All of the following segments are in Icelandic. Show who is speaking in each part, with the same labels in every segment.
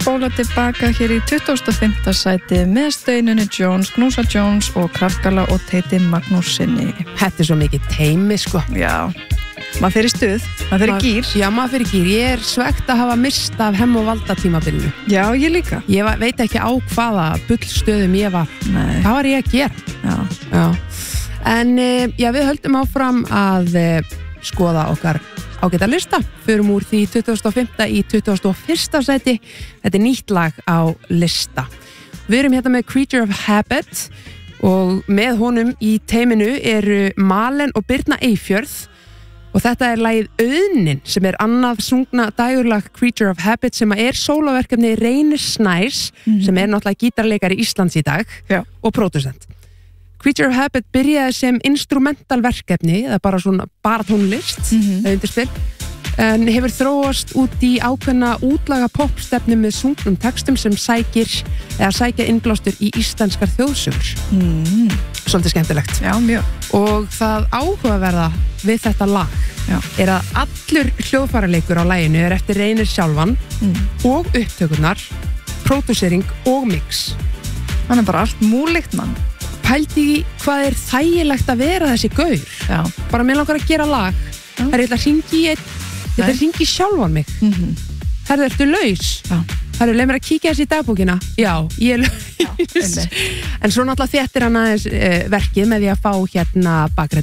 Speaker 1: spóla tilbaka hér í 25. sæti með Steinunni Jones, Knúsa Jones og Kraftkala og Teiti Magnúsinni.
Speaker 2: Þetta svo mikið teimi, sko.
Speaker 1: Já, maður fer í stuð, maður fer í gír.
Speaker 2: Já, maður fer í gír. Ég svegt að hafa mist af Hemm og Valda tímabilinu.
Speaker 1: Já, ég líka.
Speaker 2: Ég veit ekki á hvaða bullstöðum ég var.
Speaker 1: Nei.
Speaker 2: Hvað var ég að gera? Já. En já, við höldum áfram að skoða okkar ágæta lista, förum úr því 25. í 21. sæti. Þetta nýtt lag á lista. Við erum hérna með Creature of Habit og með honum í teiminu eru Malen og Birna Eyfjörð og þetta lagið Auðnin sem annað sungna dægurlag Creature of Habit sem er sólaverkefni Reynir Snæs sem náttúrulega gítarleikari Íslands í dag og pródusent. Creature of Habit byrjaði sem instrumental verkefni, eða bara tónlist, undirspil, en hefur þróast út í ákveðna útlaga popstefnu með sungnum textum sem sækja innblástur í íslenskar þjóðsögur. Svolítið skemmtilegt.
Speaker 1: Já, mjög.
Speaker 2: Og það áhugaverða við þetta lag er að allur hljóðfæraleikur á laginu er eftir Reynir sjálfan og upptökurnar, pródúsering og mix.
Speaker 1: Hann bara allt múlíkt, mann.
Speaker 2: Pældi í hvað er þægilegt að vera þessi gaur.
Speaker 1: Já.
Speaker 2: Bara mér langar að gera lag. Það er eitthvað að hringi sjálfan mig. Herðu, ertu laus?
Speaker 1: Já.
Speaker 2: Herðu, leið mér að kíkja þessi í dagbókina. Já, ég er laus. En svo náttúrulega þéttir hann aðeins verkið með því að fá hérna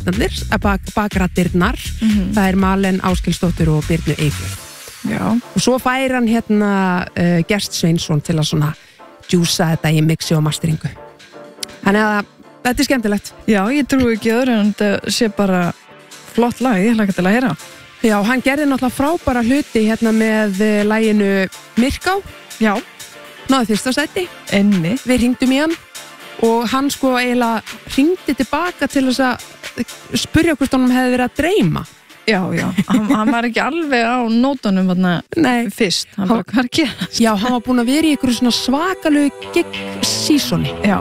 Speaker 2: bakrættirnar. Það er Malen Ásgeirsdóttur og Birnu Eyfjörð.
Speaker 1: Já.
Speaker 2: Og svo fær hann hérna Gest Sveinsson til að svona djúsa þetta í mixi og masteringu. Þannig að þetta skemmtilegt.
Speaker 1: Já, ég trúi ekki öðru en þetta sé bara flott lag, ég hlakka til að heyra.
Speaker 2: Já, hann gerði náttúrulega frábæra hluti hérna með laginu Myrká.
Speaker 1: Já.
Speaker 2: Náðu fyrsta sæti.
Speaker 1: Einmitt.
Speaker 2: Við hringdum í hann og hann sko eiginlega hringdi tilbaka til þess að spurja hvort honum hefði verið að dreyma.
Speaker 1: Já, hann var ekki alveg á nótunum fyrst, hann bara, hvað er að gera?
Speaker 2: Já, hann var búinn að vera í einhverju svona svakalegu gig-seasoni.
Speaker 1: Já.